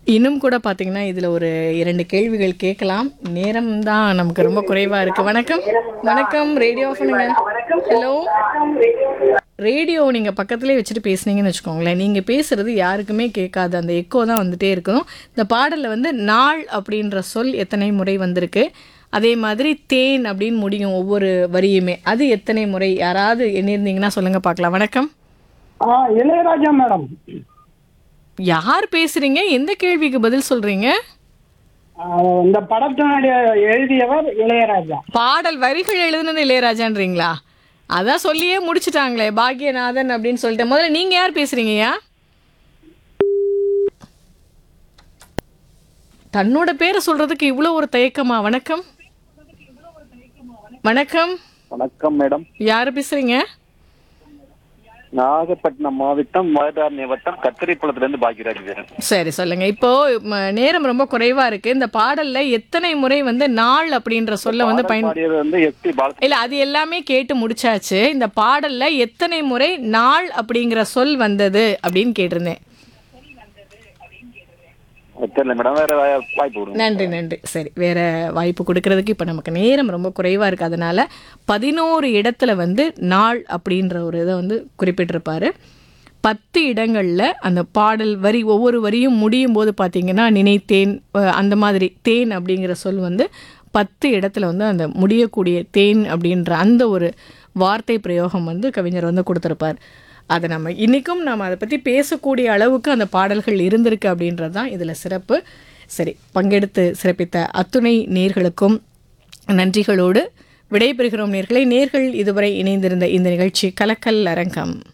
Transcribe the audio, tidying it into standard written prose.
இன்னும் கூட பார்த்தீங்கன்னா, இதில ஒரு 2 கேள்விகள் கேட்கலாம். நேரம் தான் நமக்கு ரொம்ப குறைவா இருக்கு. வணக்கம். வணக்கம். ரேடியோ ஆஃப் பண்ணுங்க. ஹலோ. ரேடியோ நீங்க பக்கத்திலேயே வச்சுட்டு பேசுனீங்கன்னு வச்சுக்கோங்களேன், நீங்க பேசுறது யாருக்குமே கேட்காது. அந்த எக்கோ தான் வந்துட்டே இருக்கும். இந்த பாடல்ல வந்து நாள் அப்படின்ற சொல் எத்தனை முறை வந்திருக்கு? அதே மாதிரி தேன் அப்படின்னு முடியும் ஒவ்வொரு வரியுமே. அது எத்தனை முறை? யாராவது எண்ணியிருந்தீங்கன்னா சொல்லுங்க பார்க்கலாம். வணக்கம். இளையராஜா மேடம். யார் பேசுறீங்க? எந்த கேள்விக்கு பதில் சொல்றீங்க? இந்த படத்தினுடைய எழுதியவர் இளையராஜா. பாடல் வரிகள் எழுதுனது இளையராஜான்றீங்களா? அதான் சொல்லியே முடிச்சுட்டாங்களே, பாக்யநாதன் அப்படின்னு சொல்லிட்டு. முதல்ல நீங்க யார் பேசுறீங்கய்யா? தன்னோட பேரை சொல்றதுக்கு இவ்வளோ ஒரு தயக்கமா? வணக்கம். வணக்கம். வணக்கம் மேடம். யாரு பேசுறீங்க? நாகப்பட்டினம் மாவட்டம் மதுராணி வட்டம் கத்திரிப்பழத்திலிருந்து பாக்கியராஜ் பேசுறேன். சரி சொல்லுங்க. இப்போ நேரம் ரொம்ப குறைவா இருக்கு. இந்த பாடல்ல எத்தனை முறை வந்து நாள் அப்படின்ற சொல்ல வந்து பாடியது வந்து எஸ்பி பால. இல்ல அது எல்லாமே கேட்டு முடிச்சாச்சு. இந்த பாடல்ல எத்தனை முறை நாள் அப்படிங்கிற சொல் வந்தது அப்படின்னு கேட்டிருந்தேன். தெரியல மேடம், வேற வாய்ப்பு கொடுங்க. நன்றி நன்றி. சரி, வேற வாய்ப்பு கொடுக்கறதுக்கு இப்போ நமக்கு நேரம் ரொம்ப குறைவாக இருக்குது. அதனால 11 இடத்துல வந்து நாள் அப்படின்ற ஒரு இதை வந்து குறிப்பிட்டிருப்பாரு. 10 இடங்களில் அந்த பாடல் வரி ஒவ்வொரு வரியும் முடியும் போது பார்த்தீங்கன்னா நினைத்தேன், அந்த மாதிரி தேன் அப்படிங்கிற சொல் வந்து 10 இடத்துல வந்து அந்த முடியக்கூடிய தேன் அப்படின்ற அந்த ஒரு வார்த்தை பிரயோகம் வந்து கவிஞர் வந்து கொடுத்துருப்பார். அதை நம்ம இன்றைக்கும் நம்ம அதை பற்றி பேசக்கூடிய அளவுக்கு அந்த பாடல்கள் இருந்திருக்கு அப்படின்றது தான் இதில் சிறப்பு. சரி, பங்கெடுத்து சிறப்பித்த அத்துணை நேர்களுக்கும் நன்றிகளோடு விடைபெறுகிறோம் நேர்களை. நேர்கள் இதுவரை இணைந்திருந்த இந்த நிகழ்ச்சி கலக்கல் அரங்கம்.